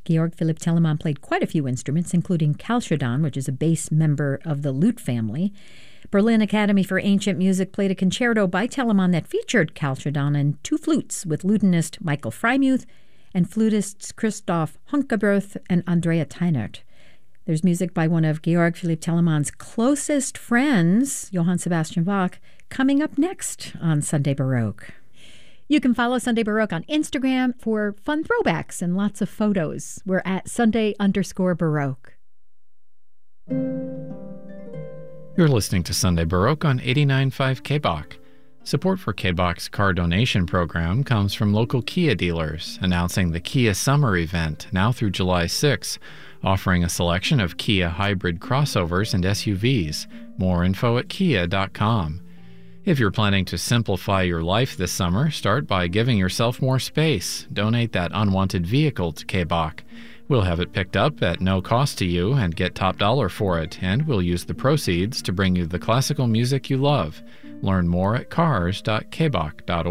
Georg Philipp Telemann played quite a few instruments, including Kalchodon, which is a bass member of the lute family. Berlin Academy for Ancient Music played a concerto by Telemann that featured Kalchodon and two flutes with lutenist Michael Freimuth and flutists Christoph Hunkeberth and Andrea Teinert. There's music by one of Georg Philipp Telemann's closest friends, Johann Sebastian Bach, coming up next on Sunday Baroque. You can follow Sunday Baroque on Instagram for fun throwbacks and lots of photos. We're at Sunday_Baroque. You're listening to Sunday Baroque on 89.5 KBOC. Support for KBOC's car donation program comes from local Kia dealers, announcing the Kia Summer event now through July 6, offering a selection of Kia hybrid crossovers and SUVs. More info at kia.com. If you're planning to simplify your life this summer, start by giving yourself more space. Donate that unwanted vehicle to KBOC. We'll have it picked up at no cost to you and get top dollar for it, and we'll use the proceeds to bring you the classical music you love. Learn more at cars.kboc.org.